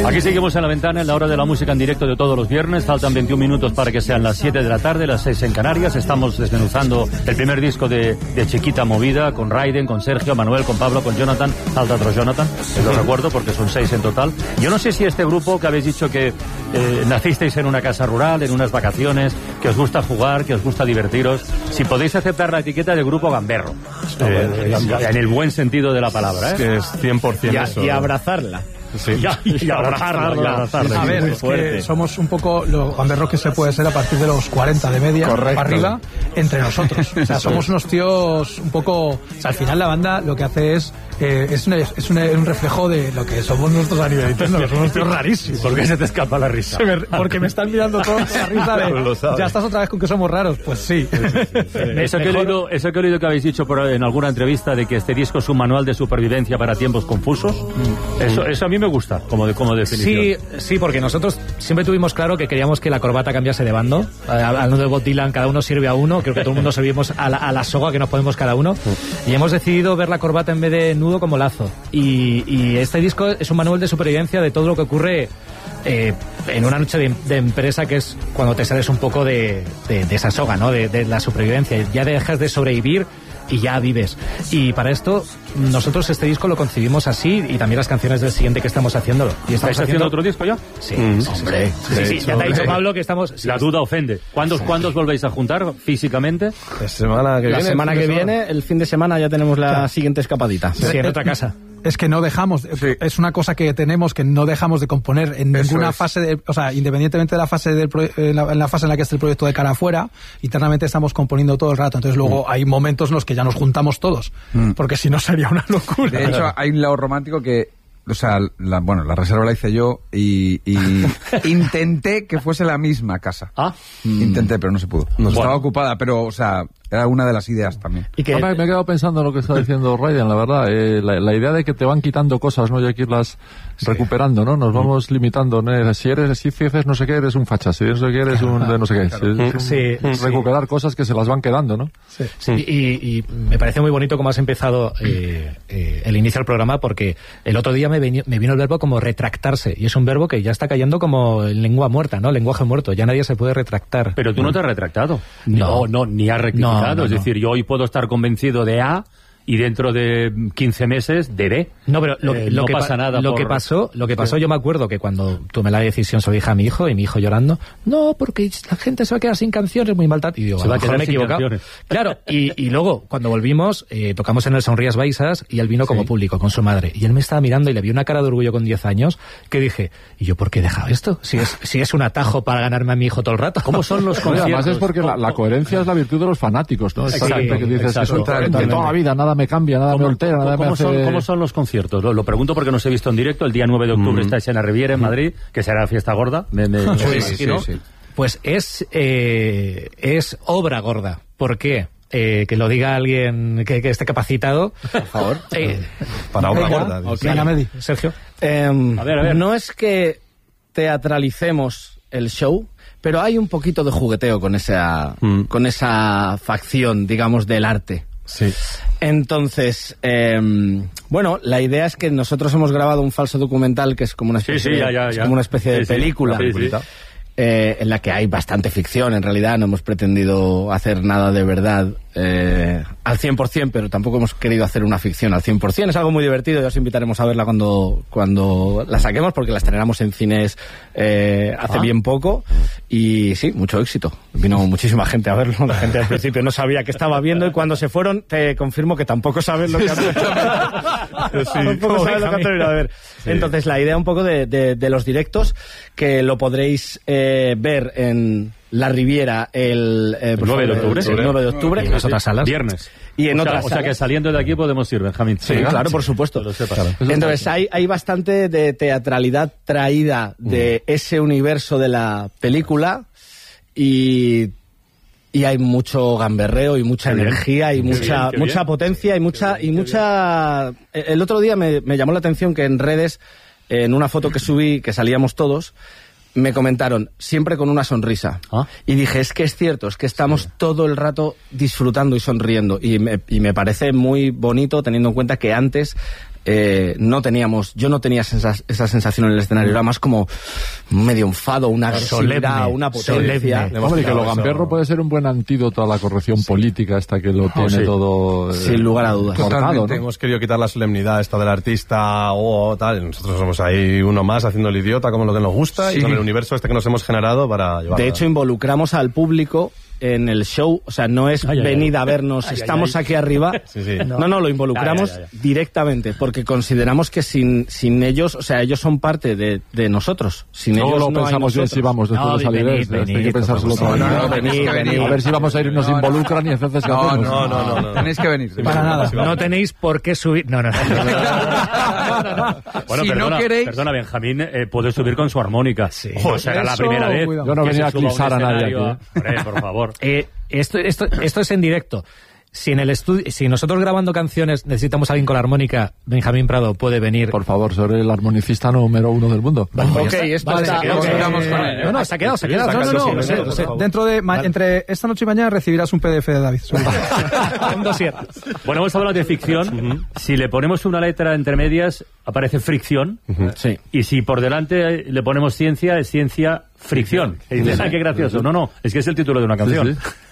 Aquí seguimos en La Ventana, en la hora de la música en directo de todos los viernes. Faltan 21 minutos para que sean las 7 de la tarde, las 6 en Canarias. Estamos desmenuzando el primer disco de Chiquita Movida, con Raiden, con Sergio, Manuel, con Pablo, con Jonathan. Falta otro Jonathan, que lo recuerdo porque son 6 en total. Yo no sé si este grupo que habéis dicho que nacisteis en una casa rural, en unas vacaciones, que os gusta jugar, que os gusta divertiros, si podéis aceptar la etiqueta de grupo gamberro, en el buen sentido de la palabra, ¿eh? Que es 100% eso. Y abrazarla. Sí. Y abrazarla. A ver, es que somos un poco lo gamberros que se puede ser a partir de los 40 de media, para arriba, entre nosotros. O sea, somos unos tíos un poco... O sea, al final la banda lo que hace es un reflejo de lo que somos nosotros a nivel interno, que somos unos tíos rarísimos. ¿Por qué se te escapa la risa? Porque me están mirando todos la risa de... ¿Ya estás otra vez con que somos raros? Pues sí. Eso que he leído que habéis dicho en alguna entrevista de que este disco es un manual de supervivencia para tiempos confusos. Eso a mí me gusta como definición. Sí, porque nosotros siempre tuvimos claro que queríamos que la corbata cambiase de bando. Hablando de Bob Dylan, cada uno sirve a uno. Creo que todo el mundo servimos a la soga que nos ponemos cada uno. Y hemos decidido ver la corbata en vez de nudo como lazo. Y este disco es un manual de supervivencia de todo lo que ocurre en una noche de empresa, que es cuando te sales un poco de esa soga, ¿no? De la supervivencia. Ya dejas de sobrevivir y ya vives. Y para esto nosotros este disco lo concibimos así, y también las canciones del siguiente que estamos haciéndolo. ¿Y estáis haciendo otro disco ya? Sí, hombre. Sí, ya te ha dicho Pablo que estamos... La duda ofende. ¿Cuándo os volvéis a juntar físicamente? La semana que viene, el fin de semana ya tenemos la siguiente escapadita. Sí, en otra casa. Es que no dejamos, es una cosa que tenemos, que no dejamos de componer en ninguna fase, o sea, independientemente de la fase en la fase en la que esté el proyecto de cara afuera, internamente estamos componiendo todo el rato. Entonces luego hay momentos en los que ya nos juntamos todos, porque si no sería una locura. De hecho, hay un lado romántico que, o sea, la reserva la hice yo y intenté que fuese la misma casa. Intenté, pero no se pudo. Estaba ocupada, pero, o sea, era una de las ideas también. Me he quedado pensando en lo que está diciendo Raiden, la verdad. La idea de que te van quitando cosas, ¿no? Y hay que irlas recuperando, ¿no? Nos vamos limitando, ¿no? Si haces no sé qué, eres un facha. Si eres no sé qué, eres un de no sé qué. Recuperar cosas que se las van quedando, ¿no? Sí. Y me parece muy bonito cómo has empezado el inicio del programa, porque el otro día me vino el verbo como retractarse, y es un verbo que ya está cayendo como en lengua muerta, ¿no? Lenguaje muerto. Ya nadie se puede retractar. Pero tú no te has retractado. No, ni has rectificado. Es decir, yo hoy puedo estar convencido de A y dentro de 15 meses de B. No, pero lo que pasa nada. Lo que pasó, yo me acuerdo que cuando tomé la decisión se lo dije a mi hijo, y mi hijo llorando, no, porque la gente se va a quedar sin canciones, muy mal. Y digo, se va a quedar sin canciones. Claro, y luego, cuando volvimos, tocamos en el Sonrías Baixas, y él vino como público, con su madre. Y él me estaba mirando y le vi una cara de orgullo con 10 años, que dije, ¿y yo por qué he dejado esto? Si es un atajo para ganarme a mi hijo todo el rato. ¿Cómo son los conciertos? Además es porque la coherencia es la virtud de los fanáticos, ¿no? Esa gente que dices, de toda la vida, nada me cambia, nada me altera, nada me hace... ¿Cómo son los conciertos? Lo pregunto porque no os he visto en directo. El día 9 de octubre estáis en la Riviera, en Madrid, que será la fiesta gorda. Sí. Pues es obra gorda. ¿Por qué? Que lo diga alguien que esté capacitado. Por favor. Para obra gorda. Sergio. A ver. No es que teatralicemos el show, pero hay un poquito de jugueteo con esa facción, digamos, del arte. Sí. Entonces, la idea es que nosotros hemos grabado un falso documental que es como una especie, como una especie de película. En la que hay bastante ficción. En realidad no hemos pretendido hacer nada de verdad al 100%, pero tampoco hemos querido hacer una ficción al 100%. Es algo muy divertido, ya os invitaremos a verla cuando la saquemos, porque la estrenamos en cines hace bien poco, y sí, mucho éxito. Vino muchísima gente a verlo. La gente al principio no sabía que estaba viendo, y cuando se fueron te confirmo que tampoco saben lo que han tampoco saben lo que han terminado de ver. Sí. Entonces la idea un poco de los directos, que lo podréis ver en La Riviera el 9 de octubre. El 9 de octubre. En las otras salas. Viernes. Y en otras salas. O sea que saliendo de aquí podemos ir, Benjamín. Sí, claro, por supuesto. Claro. Entonces hay bastante de teatralidad traída de ese universo de la película, y hay mucho gamberreo y mucha energía y mucha potencia y mucha... El otro día me llamó la atención que en redes, en una foto que subí, que salíamos todos, me comentaron, siempre con una sonrisa. Y dije, es que es cierto, es que estamos todo el rato disfrutando y sonriendo. Y me parece muy bonito, teniendo en cuenta que antes yo no tenía esa sensación en el escenario, era más como un medio enfado, una agresividad, una potencia. Hombre, que lo gamberro puede ser un buen antídoto a la corrección política hasta que lo tiene todo sin lugar a dudas. Totalmente, ¿no? Hemos querido quitar la solemnidad esta del artista o tal, nosotros somos ahí uno más haciendo el idiota como lo que nos gusta y con el universo que nos hemos generado para llevarlo. De hecho, involucramos al público en el show, o sea, no es venid a vernos, estamos aquí arriba. No, lo involucramos directamente, porque consideramos que sin ellos, o sea, ellos son parte de nosotros. Sin ellos lo pensamos bien si vamos después de salir. Hay que pensárselo todo. A ver si vamos a ir y nos involucran y entonces ¿qué hacemos? No. Tenéis que venir. Para nada. No tenéis por qué subir. No. Bueno, si perdona, Benjamín puede subir con su armónica. O sea, era la primera vez. Yo no venía a eclipsar a nadie aquí. Por favor. Esto es en directo. Si en el estudio, si nosotros grabando canciones necesitamos a alguien con la armónica, Benjamín Prado puede venir. Por favor, soy el armonicista número 1 del mundo. Se ha quedado. Dentro de entre esta noche y mañana recibirás un PDF de David. Un dossier. Bueno, hemos hablado de ficción. Si le ponemos una letra entre medias, aparece fricción. Sí. Y si por delante le ponemos ciencia, es ciencia fricción. Y dices, qué gracioso. No, es que es el título de una canción. Sí.